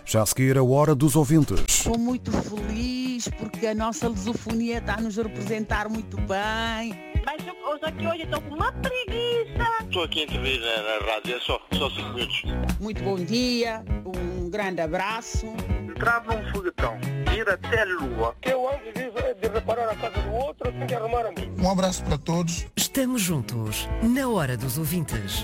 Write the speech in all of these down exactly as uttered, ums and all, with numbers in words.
Já a seguir, a hora dos ouvintes. Estou muito feliz porque a nossa lusofonia está a nos representar muito bem. Mas hoje aqui hoje estou com uma preguiça. Estou aqui a intervir na, na rádio, é só, só cinco minutos. Muito bom dia, um grande abraço. Entrar num foguetão, ir até a Lua. Eu antes de, de reparar a casa do outro, tenho que arrumar a minha. Um abraço para todos. Estamos juntos, na hora dos ouvintes.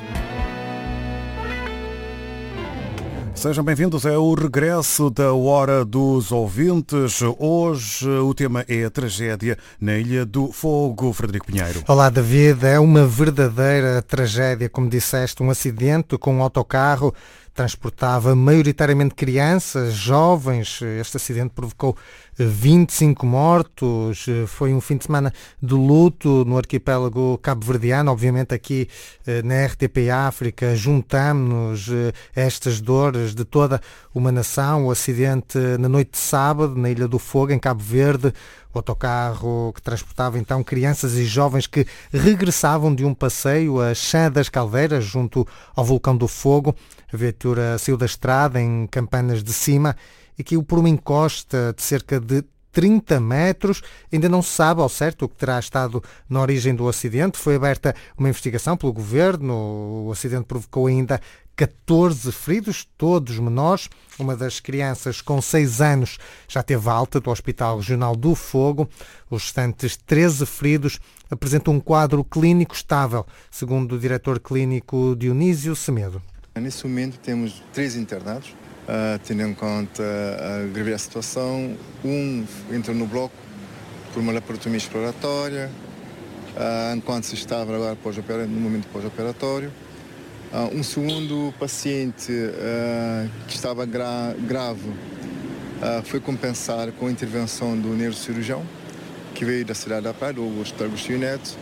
Sejam bem-vindos, é o regresso da Hora dos Ouvintes. Hoje o tema é a tragédia na Ilha do Fogo. Frederico Pinheiro. Olá, David. É uma verdadeira tragédia, como disseste, um acidente com um autocarro. Transportava maioritariamente crianças, jovens. Este acidente provocou vinte e cinco mortos. Foi um fim de semana de luto no arquipélago cabo-verdiano. Obviamente aqui na R T P África juntamos estas dores de toda uma nação. O acidente na noite de sábado na Ilha do Fogo, em Cabo Verde. O autocarro que transportava então crianças e jovens que regressavam de um passeio a Chã das Caldeiras, junto ao Vulcão do Fogo. A viatura saiu da estrada em Campanas de Cima e caiu por uma encosta de cerca de trinta metros. Ainda não se sabe ao certo o que terá estado na origem do acidente. Foi aberta uma investigação pelo governo. O acidente provocou ainda catorze feridos, todos menores. Uma das crianças com seis anos já teve alta do Hospital Regional do Fogo. Os restantes treze feridos apresentam um quadro clínico estável, segundo o diretor clínico Dionísio Semedo. Nesse momento temos três internados, uh, tendo em conta a grave da situação. Um entrou no bloco por uma laparotomia exploratória, uh, enquanto se estava agora no momento pós-operatório. Uh, um segundo paciente uh, que estava gra- grave uh, foi compensado com a intervenção do neurocirurgião, que veio da cidade da Praia, do Hospital Agostinho Neto.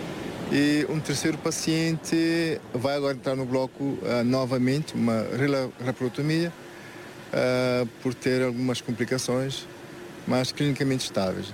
E um terceiro paciente vai agora entrar no bloco uh, novamente, uma laparotomia, uh, por ter algumas complicações, mas clinicamente estáveis.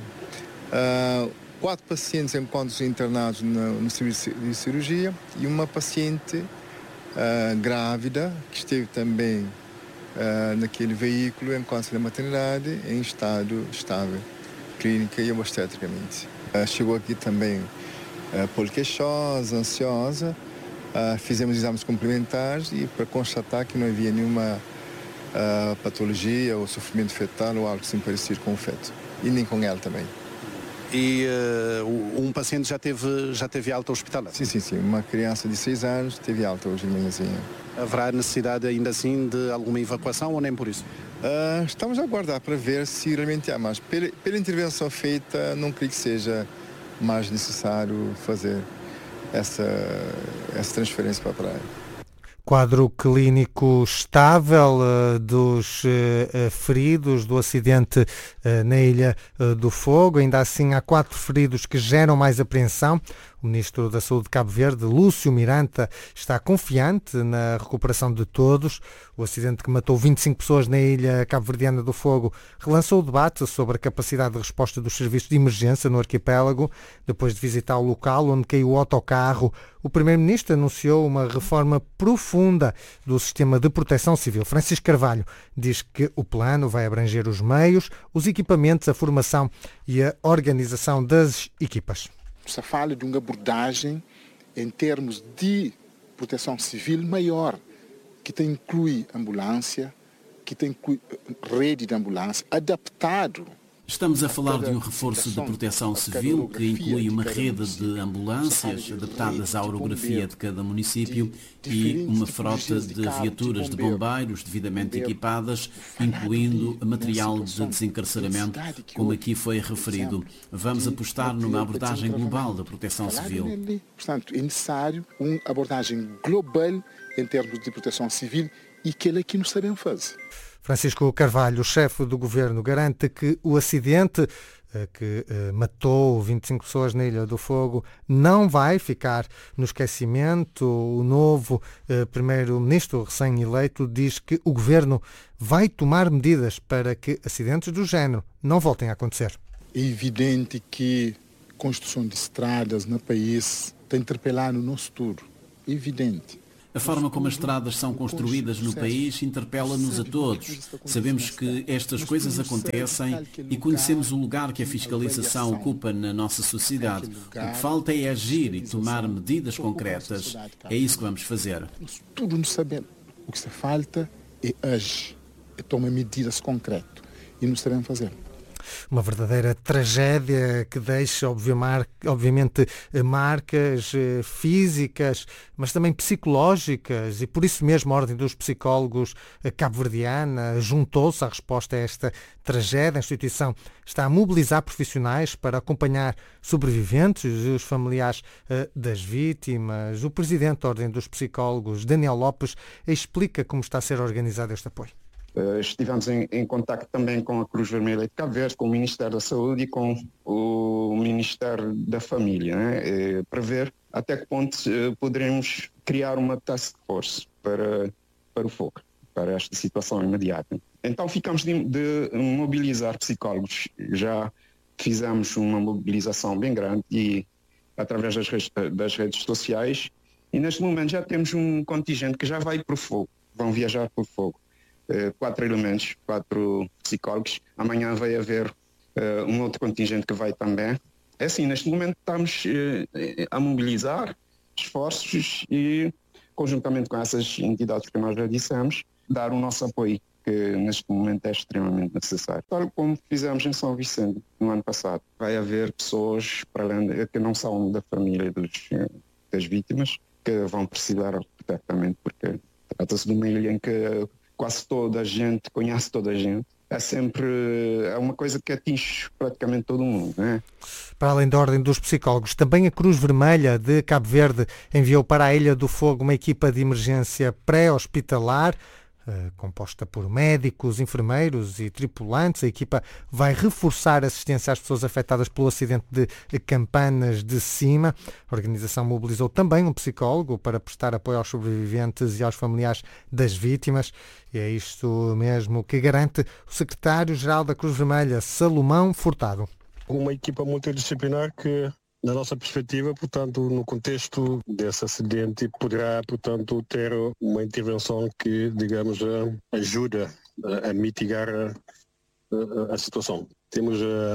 Uh, quatro pacientes encontram-se internados no, no serviço de cirurgia e uma paciente uh, grávida, que esteve também uh, naquele veículo, encontra-se na maternidade, em estado estável, clínica e obstetricamente. Uh, chegou aqui também Uh, poliqueixosa, ansiosa, uh, fizemos exames complementares e para constatar que não havia nenhuma uh, patologia ou sofrimento fetal ou algo assim parecido com o feto, e nem com ela também. E uh, um paciente já teve, já teve alta hospitalar? Sim, sim, sim, uma criança de seis anos teve alta hoje de manhãzinha. Haverá necessidade ainda assim de alguma evacuação ou nem por isso? Uh, estamos a aguardar para ver se realmente há, mas pela, pela intervenção feita não creio que seja mais necessário fazer essa, essa transferência para a praia. Quadro clínico estável uh, dos uh, feridos do acidente uh, na Ilha uh, do Fogo. Ainda assim, há quatro feridos que geram mais apreensão. O Ministro da Saúde de Cabo Verde, Lúcio Miranda, está confiante na recuperação de todos. O acidente que matou vinte e cinco pessoas na ilha cabo-verdiana do Fogo relançou o debate sobre a capacidade de resposta dos serviços de emergência no arquipélago. Depois de visitar o local onde caiu o autocarro, o Primeiro-Ministro anunciou uma reforma profunda do sistema de proteção civil. Francisco Carvalho diz que o plano vai abranger os meios, os equipamentos, a formação e a organização das equipas. Se fala de uma abordagem em termos de proteção civil maior, que tem inclui ambulância, que tem inclui rede de ambulância, adaptado. Estamos a falar de um reforço de proteção civil que inclui uma rede de ambulâncias adaptadas à orografia de cada município e uma frota de viaturas de bombeiros devidamente equipadas, incluindo material de desencarceramento, como aqui foi referido. Vamos apostar numa abordagem global da proteção civil. Portanto, é necessário uma abordagem global em termos de proteção civil e que ele aqui não sabemos fazer. Francisco Carvalho, chefe do governo, garante que o acidente que matou vinte e cinco pessoas na Ilha do Fogo não vai ficar no esquecimento. O novo primeiro-ministro recém-eleito diz que o governo vai tomar medidas para que acidentes do género não voltem a acontecer. É evidente que a construção de estradas no país está interpelando o nosso futuro. É evidente. A forma como as estradas são construídas no país interpela-nos a todos. Sabemos que estas coisas acontecem e conhecemos o lugar que a fiscalização ocupa na nossa sociedade. O que falta é agir e tomar medidas concretas. É isso que vamos fazer. Tudo não sabemos. O que se falta é agir, é tomar medidas concretas. E nós sabemos fazer. Uma verdadeira tragédia que deixa, obviamente, marcas físicas, mas também psicológicas, e por isso mesmo a Ordem dos Psicólogos cabo-verdiana juntou-se à resposta a esta tragédia. A instituição está a mobilizar profissionais para acompanhar sobreviventes e os familiares das vítimas. O presidente da Ordem dos Psicólogos, Daniel Lopes, explica como está a ser organizado este apoio. Uh, estivemos em, em contacto também com a Cruz Vermelha de Cabo Verde, com o Ministério da Saúde e com o Ministério da Família, né? uh, para ver até que ponto uh, poderemos criar uma task force para, para o fogo, para esta situação imediata. Então ficamos de, de mobilizar psicólogos. Já fizemos uma mobilização bem grande e através das redes, das redes sociais, e neste momento já temos um contingente que já vai para o fogo, vão viajar para o fogo. Uh, quatro elementos, quatro psicólogos. Amanhã vai haver uh, um outro contingente que vai também. É assim, neste momento estamos uh, a mobilizar esforços e, conjuntamente com essas entidades que nós já dissemos, dar o nosso apoio, que neste momento é extremamente necessário. Tal como fizemos em São Vicente no ano passado. Vai haver pessoas, para além de, que não são da família dos, das vítimas, que vão precisar de tratamento, porque trata-se de uma ilha em que quase toda a gente conhece toda a gente. É sempre é uma coisa que atinge praticamente todo mundo, não é? Para além da Ordem dos Psicólogos, também a Cruz Vermelha de Cabo Verde enviou para a Ilha do Fogo uma equipa de emergência pré-hospitalar, composta por médicos, enfermeiros e tripulantes. A equipa vai reforçar a assistência às pessoas afetadas pelo acidente de Campanas de Cima. A organização mobilizou também um psicólogo para prestar apoio aos sobreviventes e aos familiares das vítimas. E é isto mesmo que garante o secretário-geral da Cruz Vermelha, Salomão Furtado. Uma equipa multidisciplinar que, na nossa perspectiva, portanto, no contexto desse acidente, poderá, portanto, ter uma intervenção que, digamos, ajuda a mitigar a, a, a situação. Temos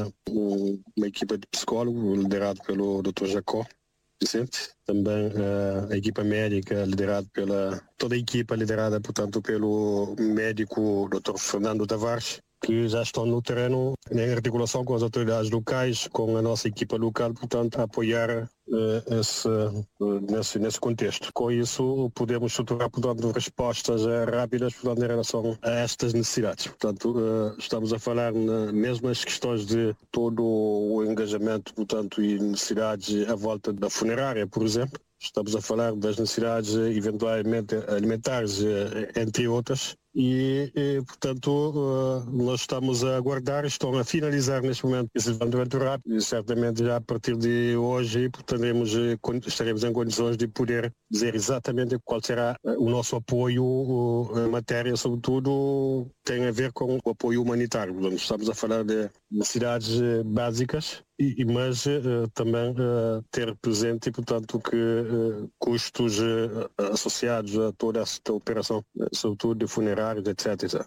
um, uma equipa de psicólogos liderada pelo doutor Jacó Vicente, também a, a equipa médica liderada pela, toda a equipa liderada, portanto, pelo médico doutor Fernando Tavares, que já estão no terreno em articulação com as autoridades locais, com a nossa equipa local, portanto, a apoiar uh, esse, uh, nesse, nesse contexto. Com isso, podemos estruturar, portanto, respostas uh, rápidas, portanto, em relação a estas necessidades. Portanto, uh, estamos a falar na, mesmo as questões de todo o engajamento, portanto, e necessidades à volta da funerária, por exemplo. Estamos a falar das necessidades eventualmente alimentares, entre outras, e, e portanto, nós estamos a aguardar, estão a finalizar neste momento esse levantamento rápido, e certamente já a partir de hoje portanto, estaremos em condições de poder dizer exatamente qual será o nosso apoio em matéria, sobretudo, tem a ver com o apoio humanitário. Portanto, estamos a falar de necessidades básicas, e, mas uh, também uh, ter presente, portanto, que uh, custos uh, associados a toda esta operação, uh, sobretudo de funerários, etcétera.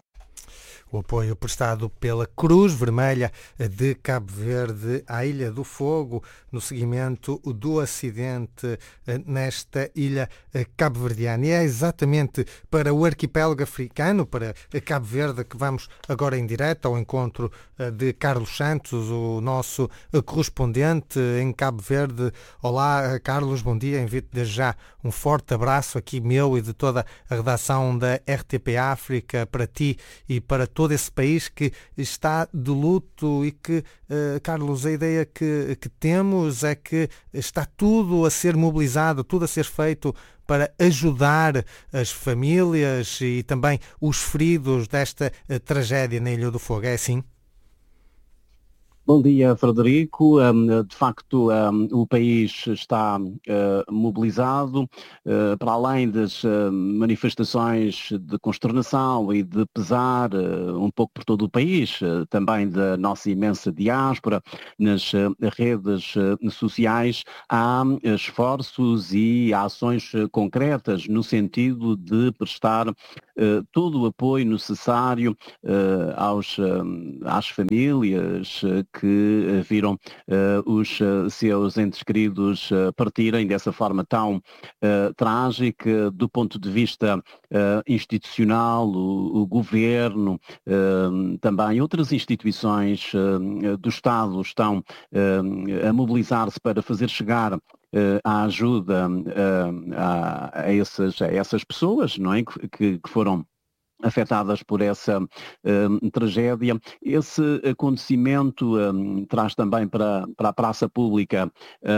O apoio prestado pela Cruz Vermelha de Cabo Verde à Ilha do Fogo no seguimento do acidente nesta ilha cabo-verdiana. E é exatamente para o arquipélago africano, para Cabo Verde, que vamos agora em direto ao encontro de Carlos Santos, o nosso correspondente em Cabo Verde. Olá, Carlos, bom dia. Invito desde já um forte abraço aqui meu e de toda a redação da R T P África para ti e para todos todo esse país que está de luto e que, uh, Carlos, a ideia que, que temos é que está tudo a ser mobilizado, tudo a ser feito para ajudar as famílias e também os feridos desta uh, tragédia na Ilha do Fogo. É assim? Bom dia, Frederico. De facto, o país está mobilizado para além das manifestações de consternação e de pesar um pouco por todo o país, também da nossa imensa diáspora nas redes sociais. Há esforços e ações concretas no sentido de prestar todo o apoio necessário aos, às famílias que viram uh, os uh, seus entes queridos uh, partirem dessa forma tão uh, trágica. Do ponto de vista uh, institucional, o, o governo, uh, também outras instituições uh, do Estado estão uh, a mobilizar-se para fazer chegar Uh, a ajuda uh, a, a, essas, a essas pessoas, não é? que, que foram afetadas por essa uh, tragédia. Esse acontecimento um, traz também para, para a praça pública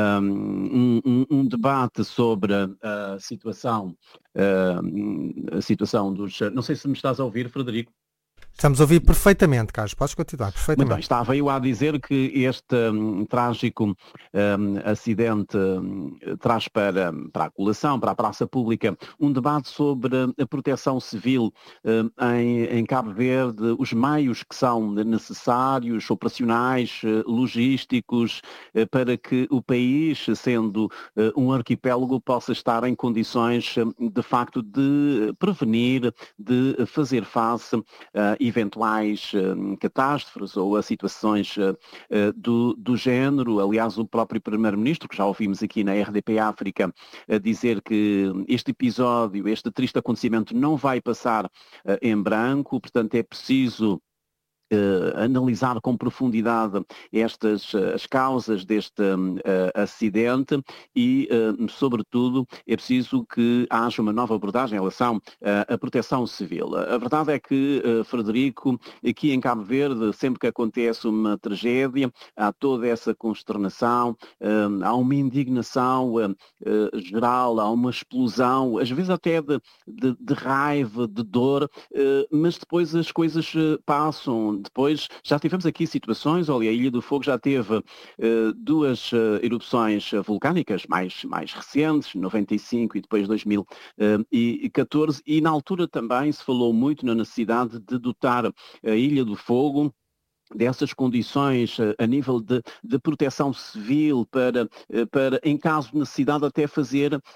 um, um, um debate sobre a situação, uh, a situação dos... Não sei se me estás a ouvir, Frederico. Estamos a ouvir perfeitamente, Carlos. Podes continuar, perfeitamente. Muito bem, estava eu a dizer que este um, trágico um, acidente um, traz para, para a colação, para a praça pública, um debate sobre a proteção civil um, em, em Cabo Verde, os meios que são necessários, operacionais, logísticos, para que o país, sendo uh, um arquipélago, possa estar em condições, de facto, de prevenir, de fazer face uh, eventuais uh, catástrofes ou a situações uh, uh, do, do género. Aliás, o próprio Primeiro-Ministro, que já ouvimos aqui na R D P África, a dizer que este episódio, este triste acontecimento não vai passar uh, em branco, portanto é preciso Uh, analisar com profundidade estas uh, as causas deste uh, acidente e, uh, sobretudo, é preciso que haja uma nova abordagem em relação uh, à proteção civil. A verdade é que, uh, Frederico, aqui em Cabo Verde, sempre que acontece uma tragédia, há toda essa consternação, uh, há uma indignação uh, uh, geral, há uma explosão, às vezes até de, de, de raiva, de dor, uh, mas depois as coisas uh, passam. Depois já tivemos aqui situações, olha, a Ilha do Fogo já teve uh, duas uh, erupções vulcânicas mais, mais recentes, noventa e cinco e depois dois mil e catorze, e na altura também se falou muito na necessidade de dotar a Ilha do Fogo dessas condições a nível de, de proteção civil para, para, em caso de necessidade, até fazer uh,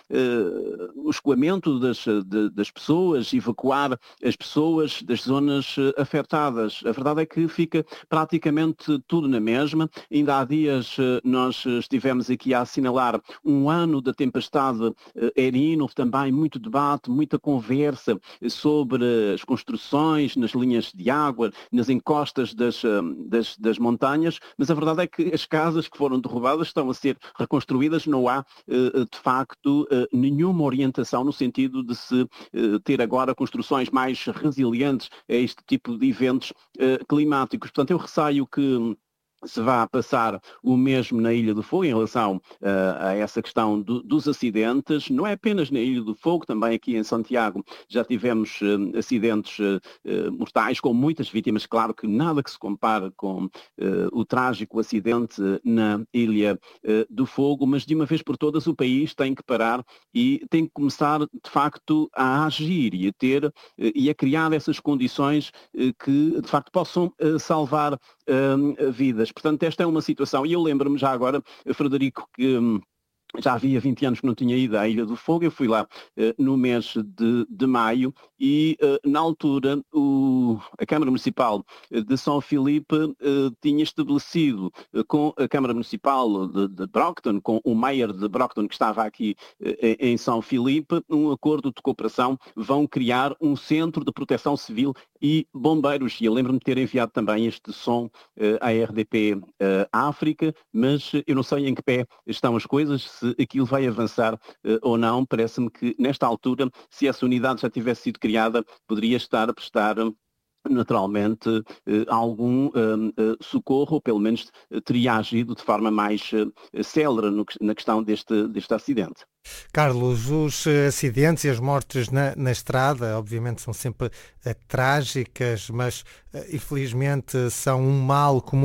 o escoamento das, de, das pessoas, evacuar as pessoas das zonas afetadas. A verdade é que fica praticamente tudo na mesma. Ainda há dias uh, nós estivemos aqui a assinalar um ano da tempestade uh, Erin, houve também muito debate, muita conversa sobre as construções nas linhas de água, nas encostas das uh, Das, das montanhas, mas a verdade é que as casas que foram derrubadas estão a ser reconstruídas, não há de facto nenhuma orientação no sentido de se ter agora construções mais resilientes a este tipo de eventos climáticos. Portanto, eu receio que se vá passar o mesmo na Ilha do Fogo em relação uh, a essa questão do, dos acidentes. Não é apenas na Ilha do Fogo, também aqui em Santiago já tivemos uh, acidentes uh, uh, mortais com muitas vítimas. Claro que nada que se compare com uh, o trágico acidente na Ilha uh, do Fogo, mas de uma vez por todas o país tem que parar e tem que começar de facto a agir e a ter uh, e a criar essas condições uh, que de facto possam uh, salvar uh, vidas. Portanto, esta é uma situação, e eu lembro-me já agora, Frederico, que hum, já havia vinte anos que não tinha ido à Ilha do Fogo. Eu fui lá uh, no mês de, de maio e, uh, na altura, o, a Câmara Municipal de São Filipe uh, tinha estabelecido uh, com a Câmara Municipal de, de Brockton, com o Mayor de Brockton, que estava aqui uh, em São Filipe, um acordo de cooperação. Vão criar um centro de proteção civil e bombeiros. E eu lembro-me de ter enviado também este som uh, à R D P uh, África, mas eu não sei em que pé estão as coisas, se aquilo vai avançar uh, ou não. Parece-me que, nesta altura, se essa unidade já tivesse sido criada, poderia estar a prestar naturalmente algum socorro, ou pelo menos teria agido de forma mais célere na questão deste, deste acidente. Carlos, os acidentes e as mortes na, na estrada, obviamente, são sempre uh, trágicas, mas uh, infelizmente são um mal comum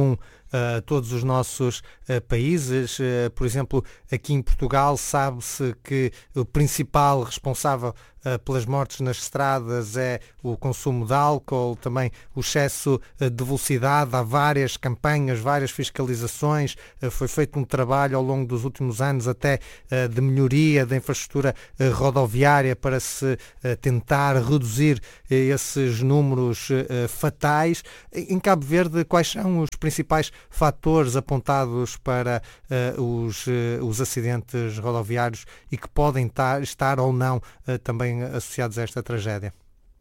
a todos os nossos uh, países. Uh, por exemplo, aqui em Portugal sabe-se que o principal responsável uh, pelas mortes nas estradas é o consumo de álcool, também o excesso uh, de velocidade. Há várias campanhas, várias fiscalizações. Uh, foi feito um trabalho ao longo dos últimos anos até uh, de melhoria da infraestrutura uh, rodoviária para se uh, tentar reduzir uh, esses números uh, fatais. Em Cabo Verde, quais são os principais fatores apontados para uh, os, uh, os acidentes rodoviários e que podem tar, estar ou não uh, também associados a esta tragédia?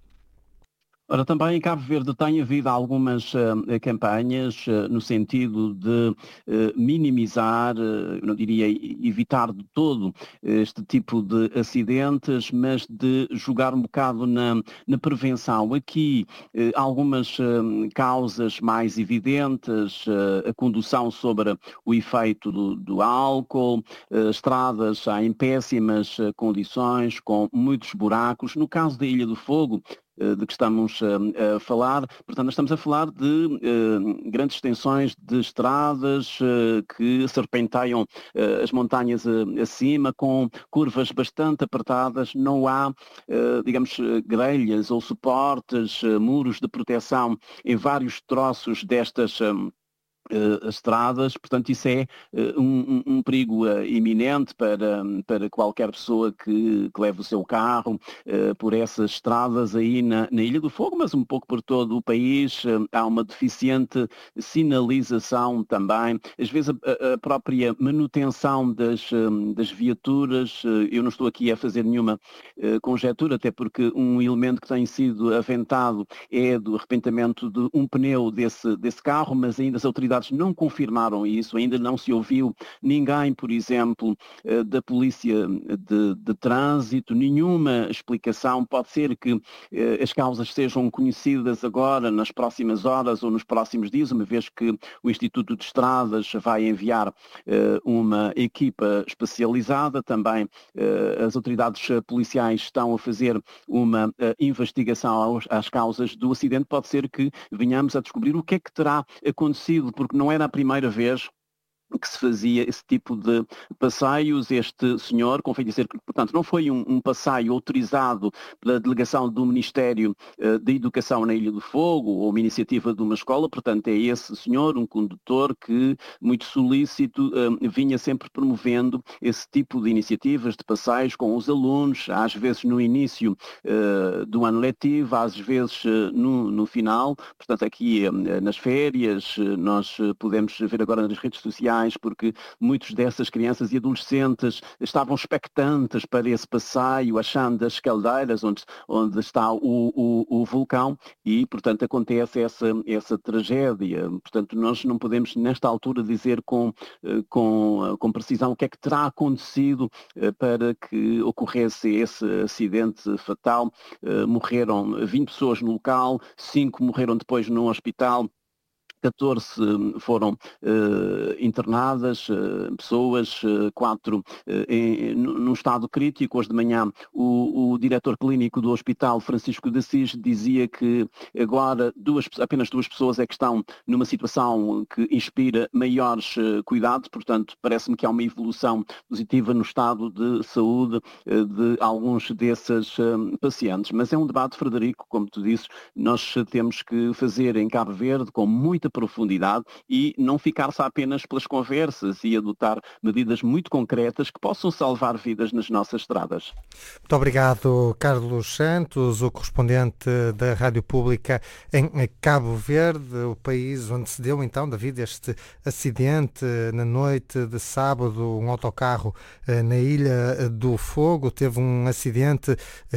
Ora, também em Cabo Verde tem havido algumas uh, campanhas uh, no sentido de uh, minimizar, uh, eu não diria evitar de todo este tipo de acidentes, mas de jogar um bocado na, na prevenção. Aqui uh, algumas uh, causas mais evidentes, uh, a condução sobre o efeito do, do álcool, uh, estradas em péssimas uh, condições, com muitos buracos. No caso da Ilha do Fogo, de que estamos uh, a falar. Portanto, estamos a falar de uh, grandes extensões de estradas uh, que serpenteiam uh, as montanhas uh, acima, com curvas bastante apertadas. Não há, uh, digamos, grelhas ou suportes, uh, muros de proteção em vários troços destas um, Uh, estradas, portanto isso é uh, um, um perigo uh, iminente para, para qualquer pessoa que, que leve o seu carro uh, por essas estradas aí na, na Ilha do Fogo, mas um pouco por todo o país. Uh, há uma deficiente sinalização também, às vezes a, a própria manutenção das, um, das viaturas. Uh, eu não estou aqui a fazer nenhuma uh, conjetura, até porque um elemento que tem sido aventado é do arrebentamento de um pneu desse, desse carro, mas ainda as autoridades não confirmaram isso, ainda não se ouviu ninguém, por exemplo, da polícia de, de trânsito, nenhuma explicação. Pode ser que eh, as causas sejam conhecidas agora, nas próximas horas ou nos próximos dias, uma vez que o Instituto de Estradas vai enviar eh, uma equipa especializada. Também eh, as autoridades policiais estão a fazer uma eh, investigação aos, às causas do acidente. Pode ser que venhamos a descobrir o que é que terá acontecido, porque não era a primeira vez que se fazia esse tipo de passeios. Este senhor, convém dizer que, portanto, não foi um, um passeio autorizado pela delegação do Ministério uh, da Educação na Ilha do Fogo, ou uma iniciativa de uma escola. Portanto, é esse senhor, um condutor que, muito solícito, uh, vinha sempre promovendo esse tipo de iniciativas, de passeios com os alunos, às vezes no início uh, do ano letivo, às vezes uh, no, no final. Portanto, aqui uh, nas férias, uh, nós uh, podemos ver agora nas redes sociais, porque muitos dessas crianças e adolescentes estavam expectantes para esse passeio, achando as caldeiras onde, onde está o, o, o vulcão, e, portanto, acontece essa, essa tragédia. Portanto, nós não podemos, nesta altura, dizer com, com, com precisão o que é que terá acontecido para que ocorresse esse acidente fatal. Morreram vinte pessoas no local, cinco morreram depois no hospital, catorze foram uh, internadas, uh, pessoas, uh, quatro uh, em, num estado crítico. Hoje de manhã o, o diretor clínico do Hospital, Francisco de Assis, dizia que agora duas, apenas duas pessoas é que estão numa situação que inspira maiores uh, cuidados. Portanto, parece-me que há uma evolução positiva no estado de saúde uh, de alguns desses uh, pacientes. Mas é um debate, Frederico, como tu dizes, nós temos que fazer em Cabo Verde com muita profundidade e não ficar-se apenas pelas conversas e adotar medidas muito concretas que possam salvar vidas nas nossas estradas. Muito obrigado, Carlos Santos, o correspondente da Rádio Pública em Cabo Verde, o país onde se deu então, David, este acidente na noite de sábado. Um autocarro na Ilha do Fogo teve um acidente,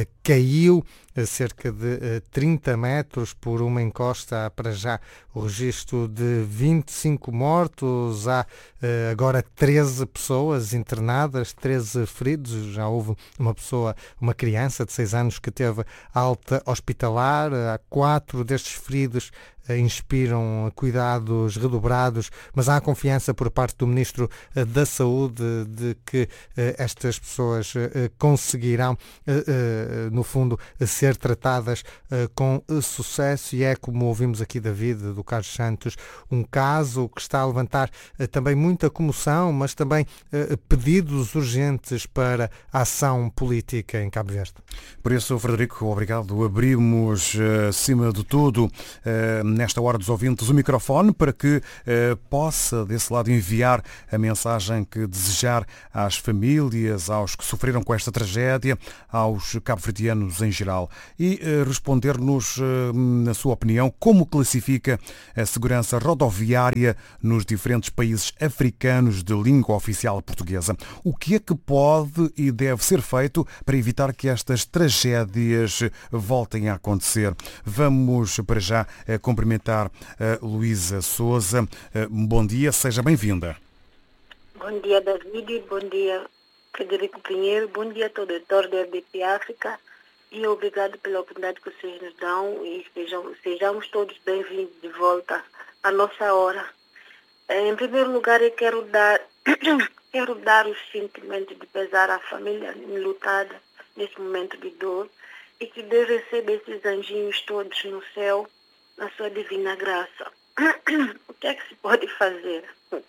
caiu a cerca de trinta metros por uma encosta. Há para já o registro de vinte e cinco mortos, há agora treze pessoas internadas, treze feridos. Já houve uma pessoa, uma criança de seis anos que teve alta hospitalar. Há quatro destes feridos inspiram cuidados redobrados, mas há confiança por parte do Ministro da Saúde de que estas pessoas conseguirão, no fundo, ser tratadas com sucesso, e é, como ouvimos aqui David do Carlos Santos, um caso que está a levantar também muita comoção, mas também pedidos urgentes para a ação política em Cabo Verde. Por isso, Frederico, obrigado. Abrimos, acima de tudo, nesta hora dos ouvintes, o microfone para que possa, desse lado, enviar a mensagem que desejar às famílias, aos que sofreram com esta tragédia, aos cabo-verdianos em geral, e responder-nos, na sua opinião, como classifica a segurança rodoviária nos diferentes países africanos de língua oficial portuguesa. O que é que pode e deve ser feito para evitar que estas tragédias voltem a acontecer? Vamos, para já, cumprimentar a Luísa Sousa. Bom dia, seja bem-vinda. Bom dia, David. Bom dia, Frederico Pinheiro. Bom dia a todo o editor da R D P África. E obrigado pela oportunidade que vocês nos dão, e sejam, sejamos todos bem-vindos de volta à nossa hora. Em primeiro lugar, eu quero dar, quero dar os sentimentos de pesar à família enlutada nesse momento de dor, e que Deus receba esses anjinhos todos no céu, na sua divina graça. O que é que se pode fazer?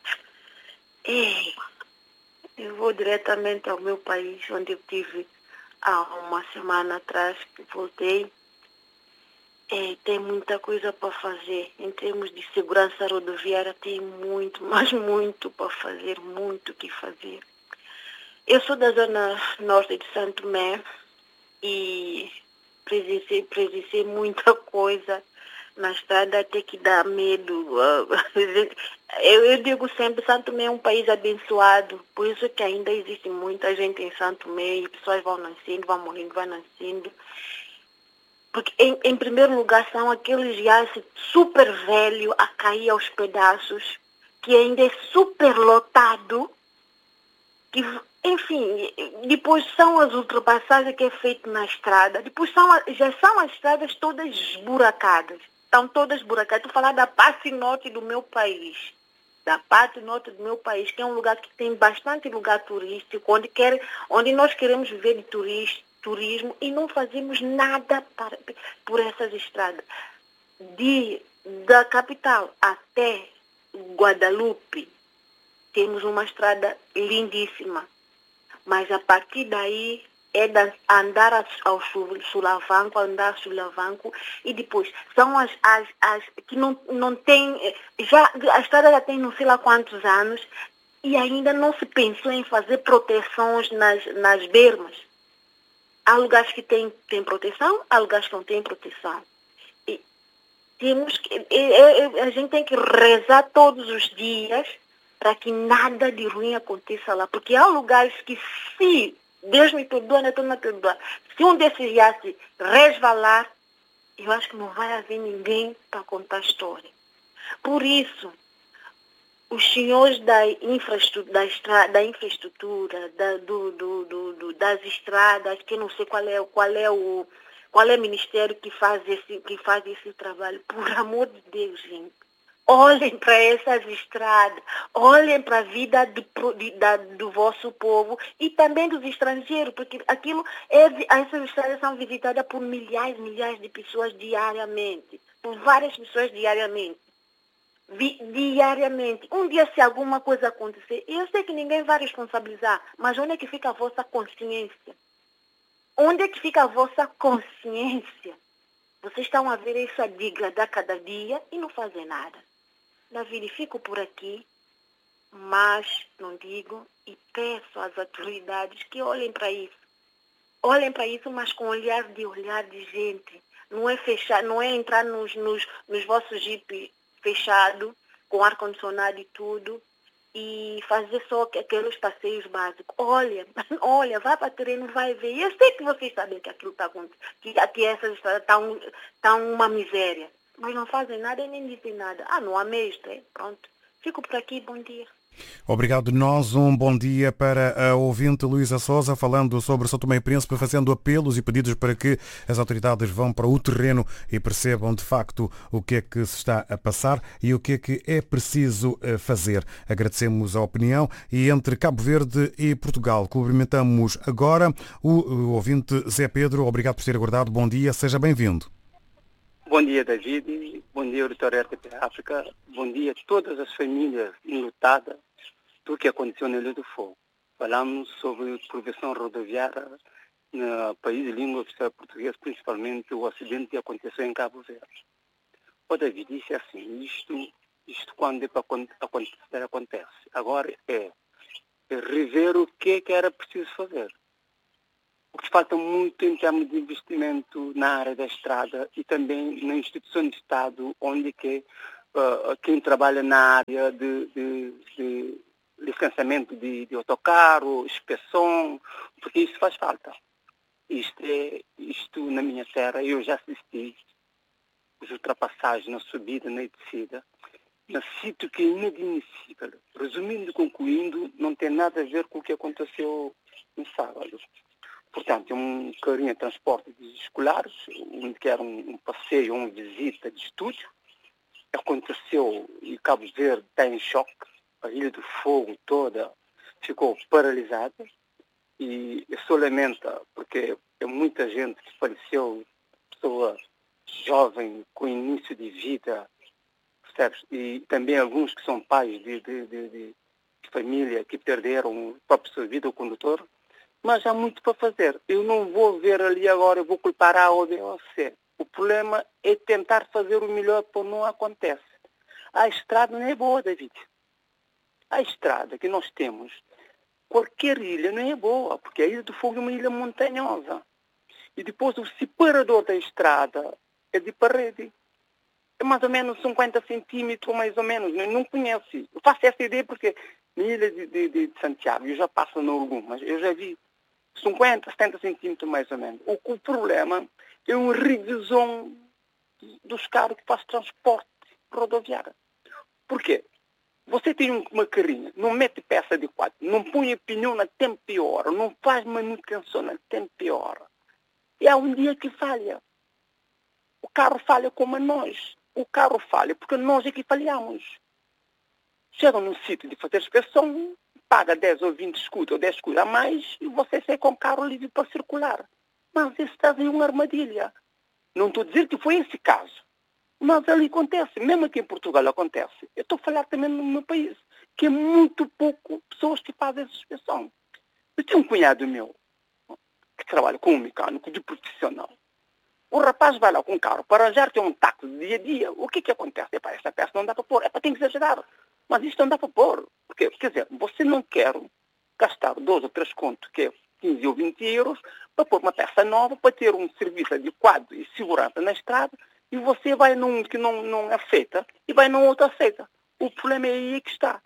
E eu vou diretamente ao meu país, onde eu tive há uma semana atrás, que voltei. E tem muita coisa para fazer. Em termos de segurança rodoviária, tem muito, mas muito para fazer, muito o que fazer. Eu sou da zona norte de Santo Tomé e presenciei, presenciei muita coisa na estrada, até que dá medo. Eu, eu digo sempre, Santo Tomé é um país abençoado, por isso que ainda existe muita gente em Santo Tomé, e pessoas vão nascendo, vão morrendo, vão nascendo. Porque, em, em primeiro lugar, são aqueles jaces super velhos a cair aos pedaços, que ainda é super lotado, que, enfim, depois são as ultrapassagens que é feito na estrada, depois são, já são as estradas todas esburacadas. Estão todas esburacadas. Estou falando da parte norte do meu país. Da parte norte do meu país, que é um lugar que tem bastante lugar turístico, onde, quer, onde nós queremos viver de turismo, turismo e não fazemos nada para, por essas estradas. De, da capital até Guadalupe, temos uma estrada lindíssima. Mas a partir daí é andar ao sulavanco, andar ao sulavanco, e depois são as, as, as que não, não tem, já, a estrada já tem não sei lá quantos anos, e ainda não se pensou em fazer proteções nas, nas bermas. Há lugares que tem, tem proteção, há lugares que não tem proteção. E temos que, e, e, a gente tem que rezar todos os dias para que nada de ruim aconteça lá. Porque há lugares que, se Deus me perdoa, não estou me perdoar, se um desses já se resvalar, eu acho que não vai haver ninguém para contar a história. Por isso, os senhores da infraestrutura, da, estra, da infraestrutura da, do, do, do, do, das estradas, que eu não sei qual é, qual é o qual é o ministério que faz esse, que faz esse trabalho, por amor de Deus, gente. Olhem para essas estradas, olhem para a vida de, de, da, do vosso povo e também dos estrangeiros, porque aquilo é, essas estradas são visitadas por milhares e milhares de pessoas diariamente, por várias pessoas diariamente. Vi, diariamente. Um dia, se alguma coisa acontecer, eu sei que ninguém vai responsabilizar, mas onde é que fica a vossa consciência? Onde é que fica a vossa consciência? Vocês estão a ver isso a degradar cada dia e não fazem nada. David, fico por aqui, mas não digo, e peço às autoridades que olhem para isso. Olhem para isso, mas com olhar de olhar de gente. Não é fechar, não é entrar nos, nos, nos vossos jipes fechado, com ar-condicionado e tudo, e fazer só aqueles passeios básicos. Olha, olha, vai para o terreno, vai ver. Eu sei que vocês sabem que aquilo está acontecendo, que, que essas estradas estão tá uma miséria, mas não fazem nada e nem dizem nada. Ah, não há mestre, pronto. Fico por aqui, bom dia. Obrigado de nós. Um bom dia para a ouvinte Luísa Sousa, falando sobre São Tomé e Príncipe, fazendo apelos e pedidos para que as autoridades vão para o terreno e percebam de facto o que é que se está a passar e o que é que é preciso fazer. Agradecemos a opinião e entre Cabo Verde e Portugal cumprimentamos agora o ouvinte Zé Pedro. Obrigado por ter aguardado. Bom dia, seja bem-vindo. Bom dia, David. Bom dia, auditório R T P África. Bom dia a todas as famílias enlutadas do que aconteceu na Ilha do Fogo. Falamos sobre proteção rodoviária no país de língua oficial portuguesa, principalmente o acidente que aconteceu em Cabo Verde. O David disse assim, isto, isto quando é para acontecer, acontece. Agora é, é rever o que é que era preciso fazer. Porque falta muito em termos de investimento na área da estrada e também na instituição de Estado, onde que, uh, quem trabalha na área de, de, de licenciamento de, de autocarro, inspeção, porque isso faz falta. Isto, é, isto na minha terra, eu já assisti as ultrapassagens na subida, na descida, num sítio que é inadmissível. Resumindo e concluindo, não tem nada a ver com o que aconteceu no sábado. Portanto, é um carrinho de transporte de escolares, onde era um, um passeio, uma visita de estúdio. Aconteceu e Cabo Verde está em choque. A Ilha do Fogo toda ficou paralisada. E eu só lamento, porque é muita gente que faleceu, pessoa jovem, com início de vida, percebes? E também alguns que são pais de, de, de, de família que perderam a própria sua vida, o condutor. Mas há muito para fazer. Eu não vou ver ali agora, eu vou culpar A ou B ou C. O problema é tentar fazer o melhor para não acontecer. A estrada não é boa, David. A estrada que nós temos, qualquer ilha não é boa, porque a Ilha do Fogo é uma ilha montanhosa. E depois o separador da estrada é de parede. É mais ou menos cinquenta centímetros, mais ou menos. Eu não conheço. Eu faço essa ideia porque na ilha de, de, de Santiago, eu já passo no Uruguai, mas eu já vi cinquenta, setenta centímetros mais ou menos. O, o problema é uma revisão dos carros que fazem transporte rodoviário. Por quê? Você tem uma carrinha, não mete peça adequada, não põe pneu na tempo e hora, não faz manutenção na tempo e hora. E há um dia que falha. O carro falha como nós. O carro falha porque nós é que falhamos. Chega num sítio de fazer inspeção, paga dez ou vinte escudos ou dez escudos a mais e você sai com o carro livre para circular. Mas isso está em uma armadilha. Não estou a dizer que foi esse caso. Mas ali acontece, mesmo aqui em Portugal acontece. Eu estou a falar também no meu país, que é muito pouco pessoas que fazem essa inspeção. Eu tenho um cunhado meu, que trabalha com um mecânico de profissional. O rapaz vai lá com o carro para arranjar ter um táxi de dia a dia. O que que acontece? Epá, essa peça não dá para pôr. Epá, tem que exagerar. Mas isto não dá para pôr. Porque, quer dizer, você não quer gastar dois ou três contos, que é quinze ou vinte euros, para pôr uma peça nova, para ter um serviço adequado e segurança na estrada, e você vai num que não, não aceita e vai num outro aceita. O problema é aí que está.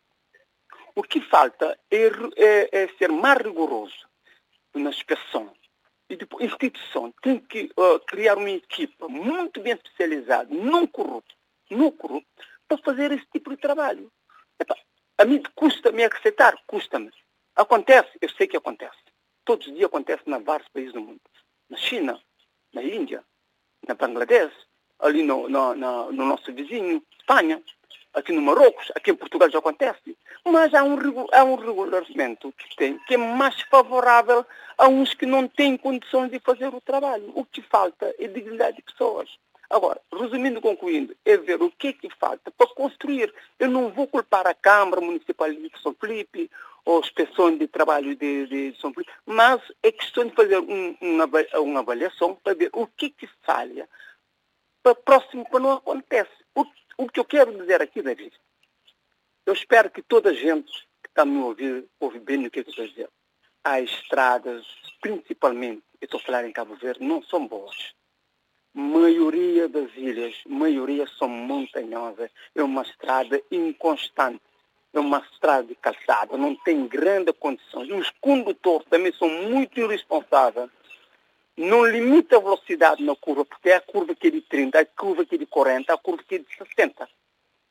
O que falta é, é, é ser mais rigoroso na inspeção. E depois, a instituição tem que uh, criar uma equipa muito bem especializada, não corrupta, não corrupta, para fazer esse tipo de trabalho. Epa, a mim custa-me aceitar, custa-me. Acontece, eu sei que acontece. Todos os dias acontece em vários países do mundo. Na China, na Índia, na Bangladesh, ali no, no, no, no nosso vizinho, Espanha, aqui no Marrocos, aqui em Portugal já acontece. Mas há um, há um regulamento que tem, que é mais favorável a uns que não têm condições de fazer o trabalho. O que falta é dignidade de pessoas. Agora, resumindo e concluindo, é ver o que é que falta para construir. Eu não vou culpar a Câmara Municipal de São Felipe ou as inspeções de trabalho de, de São Felipe, mas é questão de fazer um, uma, uma avaliação para ver o que é que falha para próximo para não acontece. O, o que eu quero dizer aqui, David, eu espero que toda a gente que está a me ouvir, ouve bem o que eu estou a dizer. As estradas, principalmente, eu estou a falar em Cabo Verde, não são boas. Maioria das ilhas, maioria são montanhosas, é uma estrada inconstante, é uma estrada de calçada, não tem grandes condições. Os condutores também são muito irresponsáveis, não limita a velocidade na curva, porque é a curva que é de trinta, a curva que é de quarenta, a curva que é de sessenta.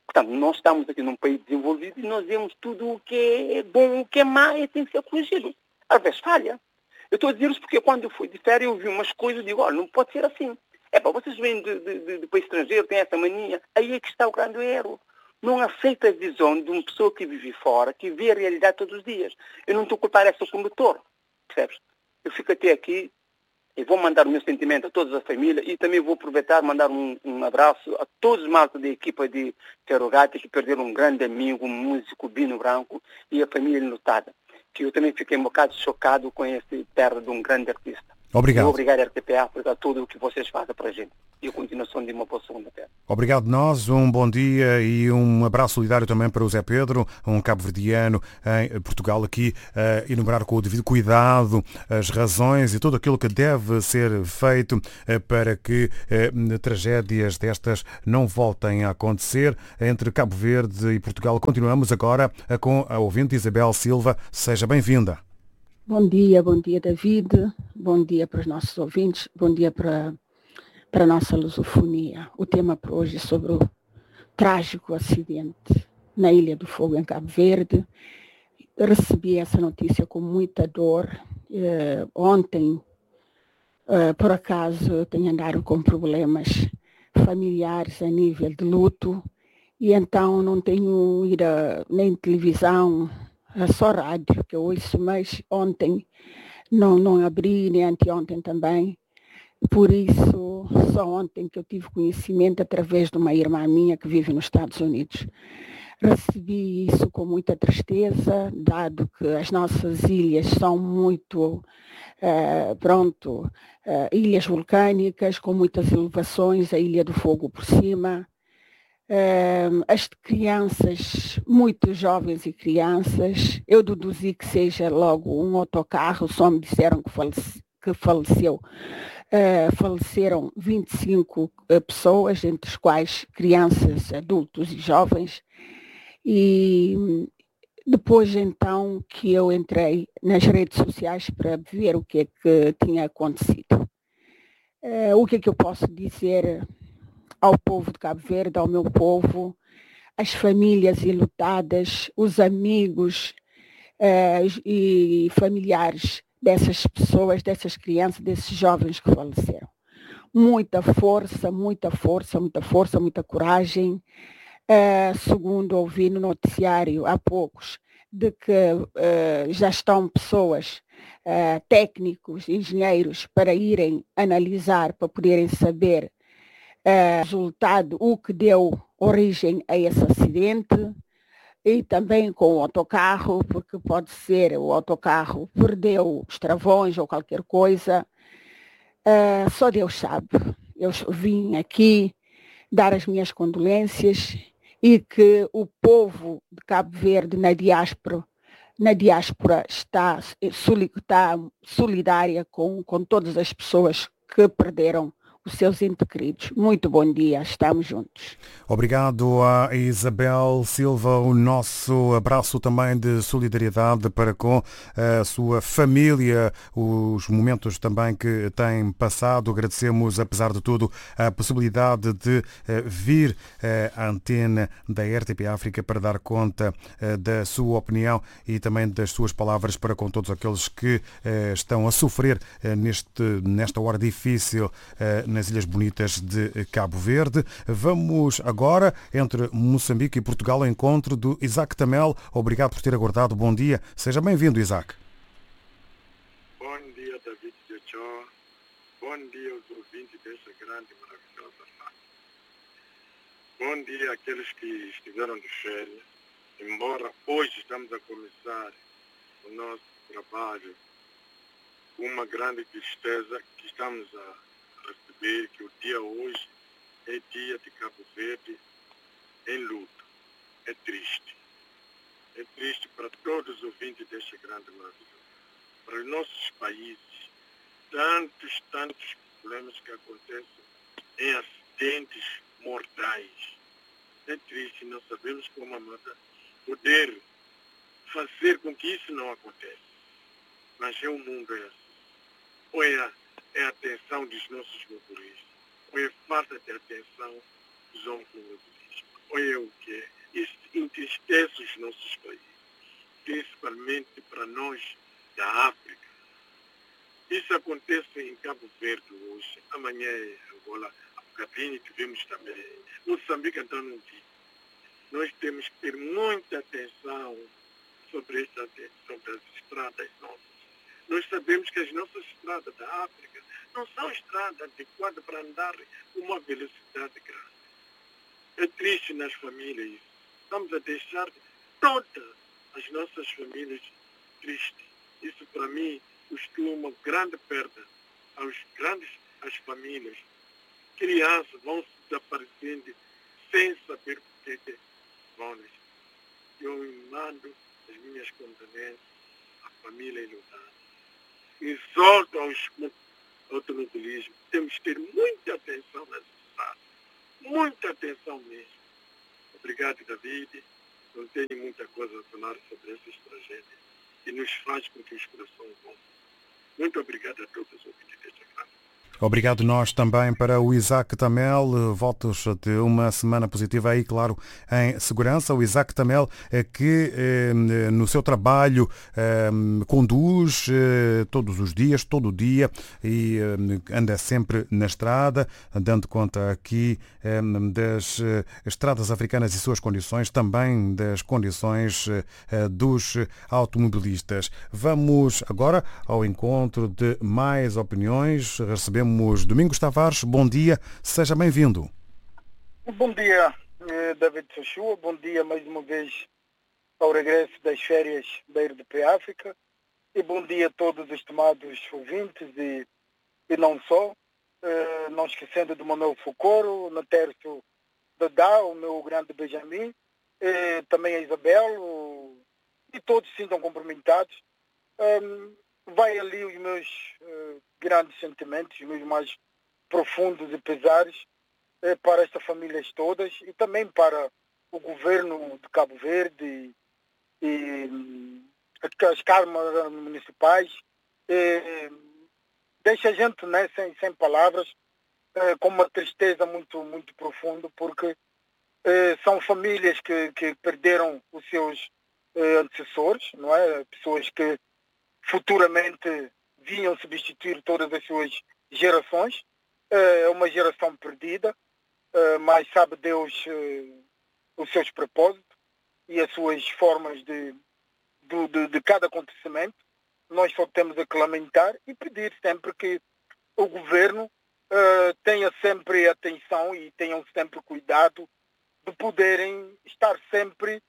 Portanto, nós estamos aqui num país desenvolvido e nós vemos tudo o que é bom, o que é mau e tem que ser corrigido. Às vezes falha. Eu estou a dizer isso porque quando eu fui de férias eu vi umas coisas e digo, olha, não pode ser assim. É para vocês vêm de, de, de, de país estrangeiro, têm essa mania. Aí é que está o grande erro. Não aceita a visão de uma pessoa que vive fora, que vê a realidade todos os dias. Eu não estou a culpar essa condutor, percebes? Eu fico até aqui e vou mandar o meu sentimento a toda a família e também vou aproveitar e mandar um, um abraço a todos os malta da equipa de Terrogati que perderam um grande amigo, um músico, Bino Branco, e a família enlutada. Que eu também fiquei um bocado chocado com esse perda de um grande artista. Obrigado. E obrigado, R T P A, por tudo o que vocês fazem para a gente. E a continuação de uma boa segunda-feira. Obrigado nós, um bom dia e um abraço solidário também para o Zé Pedro, um cabo-verdiano em Portugal, aqui a enumerar com o devido cuidado as razões e tudo aquilo que deve ser feito para que eh, tragédias destas não voltem a acontecer. Entre Cabo Verde e Portugal continuamos agora com a ouvinte Isabel Silva. Seja bem-vinda. Bom dia, bom dia David, bom dia para os nossos ouvintes, bom dia para, para a nossa lusofonia. O tema para hoje é sobre o trágico acidente na Ilha do Fogo, em Cabo Verde. Recebi essa notícia com muita dor. Eh, ontem, eh, por acaso, eu tenho andado com problemas familiares a nível de luto e então não tenho ido a, nem televisão, só rádio que eu ouço, mas ontem não, não abri, nem anteontem também. Por isso, só ontem que eu tive conhecimento através de uma irmã minha que vive nos Estados Unidos. Recebi isso com muita tristeza, dado que as nossas ilhas são muito, uh, pronto, uh, ilhas vulcânicas, com muitas elevações, a Ilha do Fogo por cima. Uh, as crianças, muito jovens e crianças, eu deduzi que seja logo um autocarro, só me disseram que, falece, que faleceu, uh, faleceram vinte e cinco uh, pessoas, entre as quais crianças, adultos e jovens, e depois então que eu entrei nas redes sociais para ver o que é que tinha acontecido. Uh, o que é que eu posso dizer ao povo de Cabo Verde, ao meu povo, as famílias enlutadas, os amigos eh, e familiares dessas pessoas, dessas crianças, desses jovens que faleceram. Muita força, muita força, muita força, muita coragem. Eh, segundo ouvi no noticiário há poucos, de que eh, já estão pessoas, eh, técnicos, engenheiros, para irem analisar, para poderem saber Uh, resultado, o que deu origem a esse acidente, e também com o autocarro, porque pode ser o autocarro perdeu os travões ou qualquer coisa, uh, só Deus sabe. Eu vim aqui dar as minhas condolências e que o povo de Cabo Verde na diáspora, na diáspora está, está solidária com, com todas as pessoas que perderam os seus entes queridos. Muito bom dia, estamos juntos. Obrigado a Isabel Silva, o nosso abraço também de solidariedade para com a sua família, os momentos também que tem passado. Agradecemos, apesar de tudo, a possibilidade de vir à antena da R T P África para dar conta da sua opinião e também das suas palavras para com todos aqueles que estão a sofrer neste, nesta hora difícil nas Ilhas Bonitas de Cabo Verde. Vamos agora, entre Moçambique e Portugal, ao encontro do Isaac Tamel. Obrigado por ter aguardado. Bom dia. Seja bem-vindo, Isaac. Bom dia, David Jochó. Bom dia aos ouvintes desta grande e maravilhosa rádio. Bom dia àqueles que estiveram de férias. Embora hoje estamos a começar o nosso trabalho com uma grande tristeza que estamos a receber, que o dia hoje é dia de Cabo Verde em luto. É triste. É triste para todos os ouvintes deste grande maravilhoso. Para os nossos países, tantos, tantos problemas que acontecem em acidentes mortais. É triste, não sabemos como a mata poder fazer com que isso não aconteça. Mas é o mundo é assim. Ou é a é a atenção dos nossos motoristas, ou é falta de atenção dos automobilistas. olha o que é. Isso entristece os nossos países, principalmente para nós da África. Isso acontece em Cabo Verde hoje, amanhã é Angola, a bocadinho tivemos também. Moçambique então não vi. Nós temos que ter muita atenção sobre, esta, sobre as estradas nossas. Nós sabemos que as nossas estradas da África não são estradas adequadas para andar com uma velocidade grande. É triste nas famílias isso. Estamos a deixar todas as nossas famílias tristes. Isso para mim costuma uma grande perda aos grandes, às famílias. Crianças vão se desaparecendo sem saber porquê que vão. Eu mando as minhas condolências à família enlutada. Exorto aos automobilismo. Temos que ter muita atenção nas estradas. Muita atenção mesmo. Obrigado, David. Não tenho muita coisa a falar sobre essas tragédias que nos faz com que os corações vão. Muito obrigado a todos os ouvintes desta grande. Obrigado nós também para o Isaac Tamel. Votos de uma semana positiva aí, claro, em segurança. O Isaac Tamel que eh, no seu trabalho eh, conduz eh, todos os dias, todo o dia e eh, anda sempre na estrada, dando conta aqui eh, das eh, estradas africanas e suas condições, também das condições eh, dos automobilistas. Vamos agora ao encontro de mais opiniões. Recebemos Domingos Tavares, bom dia, seja bem-vindo. Bom dia, David Sochua, bom dia mais uma vez ao regresso das férias da R D P África e bom dia a todos os estimados ouvintes e, e não só, uh, não esquecendo do Manuel Foucault, no terço da D A, o meu grande Benjamin, e também a Isabel, o, e todos se sintam cumprimentados. Um, vai ali os meus uh, grandes sentimentos, os meus mais profundos e pesares uh, para estas famílias todas e também para o governo de Cabo Verde e, e as câmaras municipais. E, deixa a gente, né, sem, sem palavras, uh, com uma tristeza muito, muito profunda, porque uh, são famílias que, que perderam os seus uh, antecessores, não é? Pessoas que futuramente vinham substituir todas as suas gerações. É uma geração perdida, mas sabe Deus os seus propósitos e as suas formas de, de, de, de cada acontecimento. Nós só temos a que lamentar e pedir sempre que o governo uh, tenha sempre atenção e tenham sempre cuidado de poderem estar sempre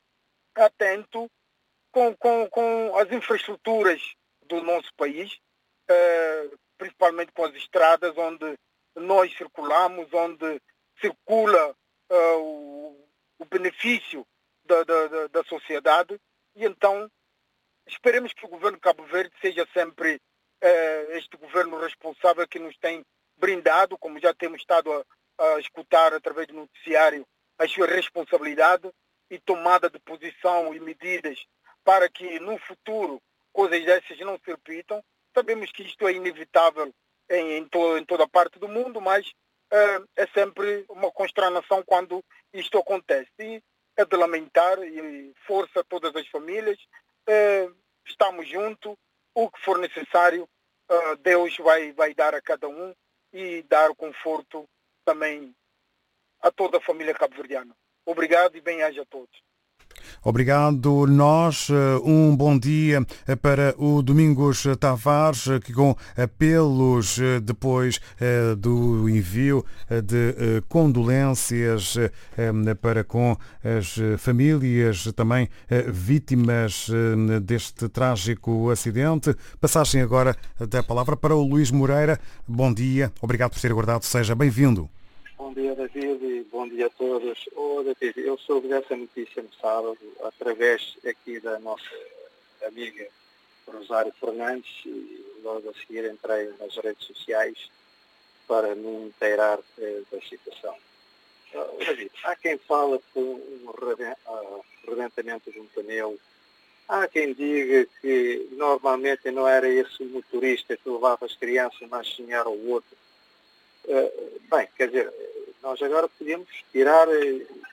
atento Com, com, com as infraestruturas do nosso país, eh, principalmente com as estradas onde nós circulamos, onde circula eh, o, o benefício da, da, da sociedade. E então, esperemos que o governo de Cabo Verde seja sempre eh, este governo responsável que nos tem brindado, como já temos estado a, a escutar através do noticiário, a sua responsabilidade e tomada de posição e medidas para que no futuro coisas dessas não se repitam. Sabemos que isto é inevitável em, em, to, em toda parte do mundo, mas uh, é sempre uma consternação quando isto acontece. E é de lamentar e força a todas as famílias. Uh, estamos juntos, o que for necessário, uh, Deus vai, vai dar a cada um e dar conforto também a toda a família cabo-verdiana. Obrigado e bem-aja a todos. Obrigado. Nós, um bom dia para o Domingos Tavares, que com apelos depois do envio de condolências para com as famílias também vítimas deste trágico acidente. Passagem agora da palavra para o Luís Moreira. Bom dia. Obrigado por ter aguardado. Seja bem-vindo. Bom dia, David, e bom dia a todos. Oh, David, eu soube dessa notícia no sábado, através aqui da nossa amiga Rosário Fernandes, e logo a seguir entrei nas redes sociais para me inteirar eh, da situação. Uh, David, há quem fala com um rebentamento de um pneu, há quem diga que normalmente não era esse o motorista que levava as crianças, mas sim era o outro. Uh, bem, quer dizer, nós agora podemos tirar uh,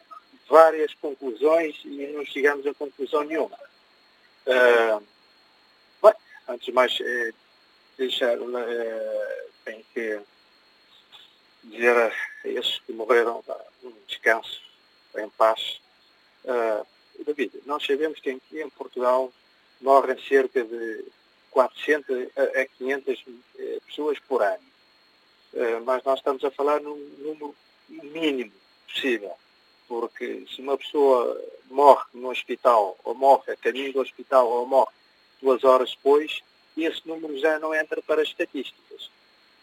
várias conclusões e não chegamos a conclusão nenhuma. Uh, bem, antes de mais, eh, deixar, eh, tenho que dizer a esses que morreram um descanso, em paz. Uh, David, nós sabemos que aqui em Portugal morrem cerca de quatrocentas a quinhentas pessoas por ano. Uh, mas nós estamos a falar num número mínimo possível. Porque se uma pessoa morre no hospital, ou morre a caminho do hospital, ou morre duas horas depois, esse número já não entra para as estatísticas.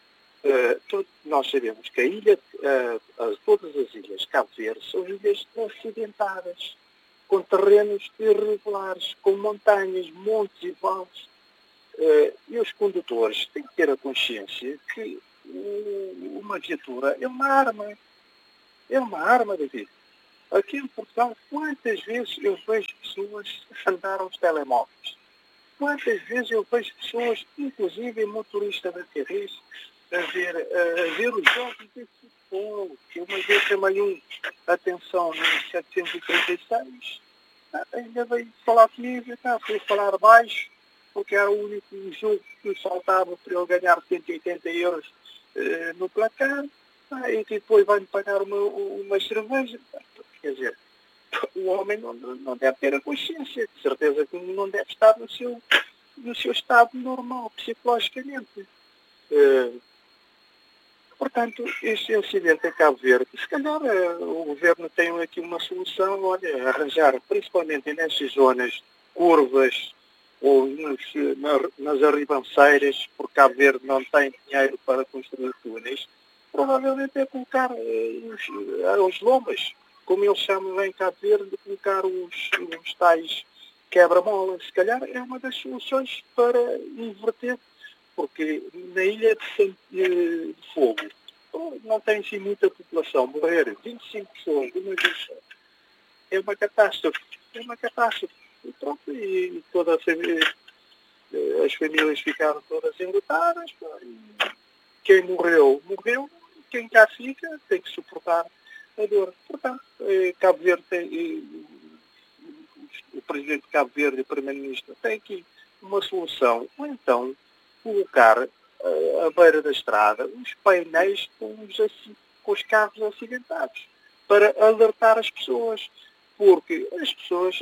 Uh, tudo, nós sabemos que a ilha, uh, as, todas as ilhas de Cabo Verde são ilhas acidentadas, com terrenos irregulares, com montanhas, montes e vales. Uh, e os condutores têm que ter a consciência que uh, uma viatura é uma arma. É uma arma, David. Aqui em Portugal, quantas vezes eu vejo pessoas a andar aos telemóveis? Quantas vezes eu vejo pessoas, inclusive motorista da T V, a ver, a ver os jogos de futebol? Eu uma vez chamei um, atenção, no setecentos e trinta e seis, ainda veio falar comigo, tá, fui falar baixo, porque era o único jogo que faltava para ele ganhar cento e oitenta euros uh, no placar, ah, e depois vai-me pagar uma, uma cerveja. Quer dizer, o homem não, não deve ter a consciência, de certeza que não deve estar no seu, no seu estado normal, psicologicamente. Uh, portanto, este incidente em Cabo Verde, se calhar uh, o governo tem aqui uma solução, olha, arranjar, principalmente nessas zonas curvas ou nos, na, nas arribanceiras, porque Cabo Verde não tem dinheiro para construir túneis, provavelmente é colocar uh, os, uh, os lombas, como eles chamam em Cabo Verde, de colocar os, os tais quebra-molas. Se calhar é uma das soluções para inverter, porque na Ilha de, San, de Fogo não tem assim muita população. Morrer vinte e cinco pessoas de uma vez é uma catástrofe. É uma catástrofe. E pronto, e toda a família, as famílias ficaram todas enlutadas. Quem morreu, morreu. Quem cá fica tem que suportar a dor. Portanto, Cabo Verde tem, o Presidente de Cabo Verde e o Primeiro-Ministro têm aqui uma solução. Ou então, colocar uh, à beira da estrada os painéis com os, com os carros acidentados para alertar as pessoas. Porque as pessoas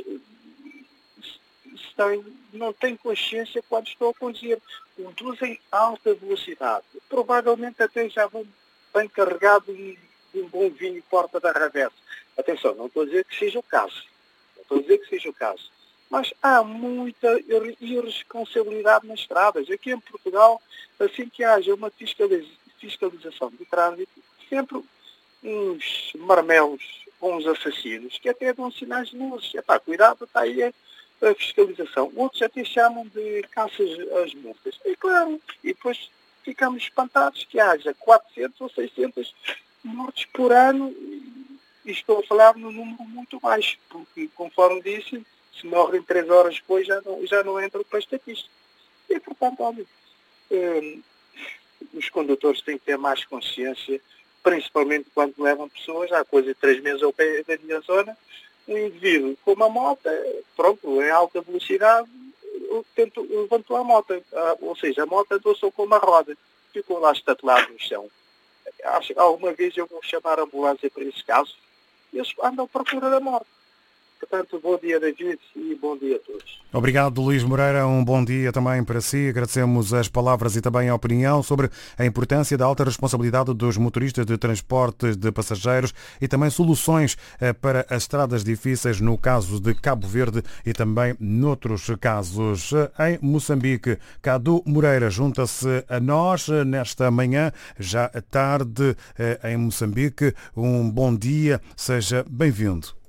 estão, não têm consciência quando estão a conduzir. Conduzem a alta velocidade. Provavelmente até já vão bem carregados de um bom vinho porta da Ravessa. Atenção, não estou a dizer que seja o caso. Não estou a dizer que seja o caso. Mas há muita irresponsabilidade nas estradas. Aqui em Portugal, assim que haja uma fiscalização de trânsito, sempre uns marmelos ou uns assassinos que até dão sinais de luzes. Epá, cuidado, está aí a, a fiscalização. Outros até chamam de caças às multas. E claro, e depois ficamos espantados que haja quatrocentos ou seiscentos mortes por ano, e estou a falar num número muito baixo, porque, conforme disse, se morrem três horas depois já não, já não entram para a estatística. E, portanto, olha, eh, os condutores têm que ter mais consciência, principalmente quando levam pessoas, há coisa de três meses ao pé da minha zona, um indivíduo com uma moto, pronto, em alta velocidade, tento, levantou a moto, ou seja, a moto andou só com uma roda, ficou lá estatelado no chão. Acho, alguma vez eu vou chamar a ambulância para esse caso, e eles andam à procura da morte. Portanto, bom dia, David, e bom dia a todos. Obrigado, Luís Moreira. Um bom dia também para si. Agradecemos as palavras e também a opinião sobre a importância da alta responsabilidade dos motoristas de transportes de passageiros e também soluções para as estradas difíceis no caso de Cabo Verde e também noutros casos. Em Moçambique, Cadu Moreira junta-se a nós nesta manhã, já à tarde, em Moçambique. Um bom dia, seja bem-vindo.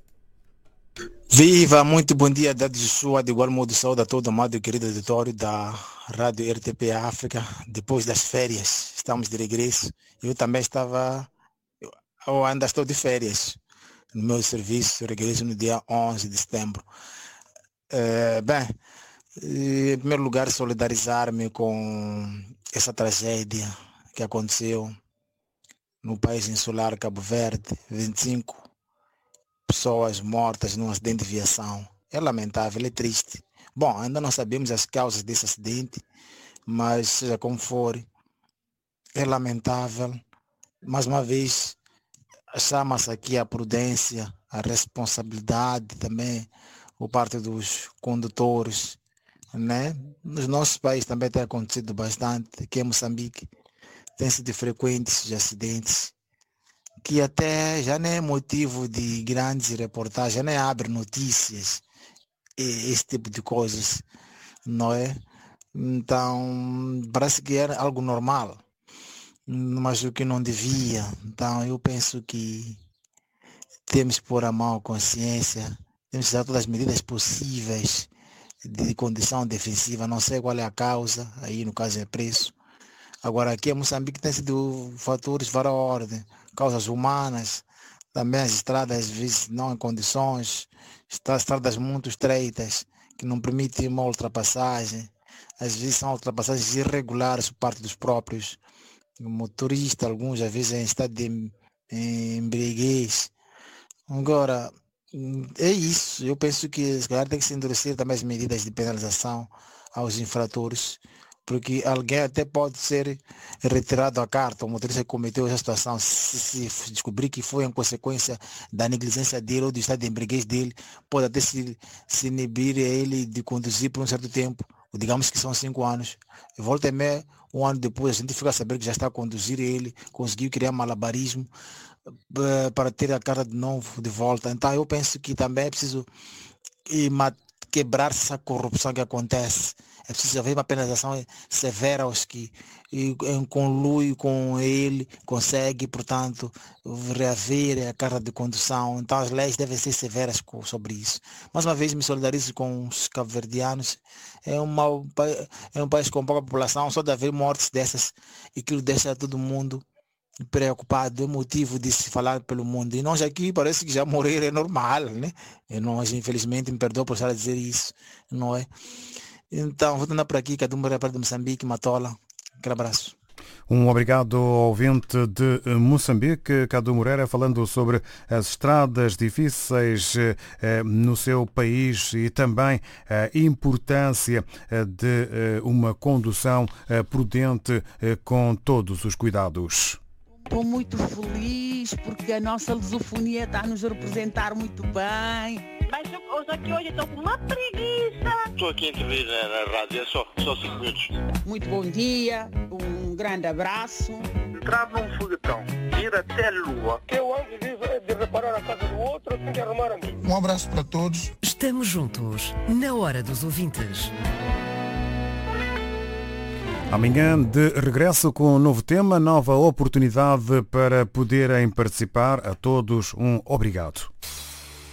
Viva, muito bom dia, Dado Joshua, de igual modo saúde a todo o amado e querido auditório da Rádio R T P África. Depois das férias, estamos de regresso. Eu também estava, eu ainda estou de férias no meu serviço, regresso no dia onze de setembro. É, bem, em primeiro lugar, solidarizar-me com essa tragédia que aconteceu no país insular Cabo Verde, vinte e cinco pessoas mortas num acidente de viação. É lamentável, é triste. Bom, ainda não sabemos as causas desse acidente, mas seja como for, é lamentável. Mais uma vez, chama-se aqui a prudência, a responsabilidade também por parte dos condutores, né? Nos nossos países também tem acontecido bastante, aqui em Moçambique tem sido frequentes os acidentes, que até já nem é motivo de grandes reportagens, já nem abre notícias, esse tipo de coisas, não é? Então, parece que era algo normal, mas o que não devia. Então, eu penso que temos que pôr a mão à consciência, temos que usar todas as medidas possíveis de condição defensiva, não sei qual é a causa, aí no caso é preço. Agora, aqui em Moçambique tem sido fatores de várias ordens, causas humanas, também as estradas às vezes não em condições, estradas muito estreitas, que não permitem uma ultrapassagem, às vezes são ultrapassagens irregulares por parte dos próprios motoristas, alguns às vezes em estado de embriaguez. Agora, é isso, eu penso que se calhar tem que se endurecer também as medidas de penalização aos infratores, porque alguém até pode ser retirado a carta, o motorista que cometeu essa situação, se, se descobrir que foi em consequência da negligência dele ou do estado de embriaguez dele, pode até se, se inibir ele de conduzir por um certo tempo, digamos que são cinco anos, volta e meia, um ano depois a gente fica a saber que já está a conduzir ele, conseguiu criar malabarismo para ter a carta de novo de volta. Então eu penso que também é preciso quebrar essa corrupção que acontece. É preciso haver uma penalização severa aos que em conluio com ele consegue, portanto, reaver a carta de condução. Então as leis devem ser severas sobre isso. Mais uma vez me solidarizo com os cabo-verdianos. É, uma, é um país com pouca população, só de haver mortes dessas e que deixa todo mundo preocupado, é motivo de se falar pelo mundo. E nós aqui parece que já morrer é normal, né? E nós, infelizmente, me perdoa por estar a dizer isso, não é? Então, voltando por aqui, Cadu Moreira de Moçambique, Matola, aquele abraço. Um obrigado ao ouvinte de Moçambique, Cadu Moreira, falando sobre as estradas difíceis eh, no seu país e também a importância eh, de eh, uma condução eh, prudente eh, com todos os cuidados. Estou muito feliz porque a nossa lusofonia está a nos representar muito bem. Mas hoje aqui hoje estou com uma preguiça. Estou aqui a intervir na, na rádio, é só, só cinco minutos. Muito bom dia, um grande abraço. Entrar num foguetão, ir até a Lua. Eu antes de, de reparar a casa do outro, tenho que arrumar a mim. Um abraço para todos. Estamos juntos, na hora dos ouvintes. Amanhã de regresso com um novo tema, nova oportunidade para poderem participar. A todos um obrigado.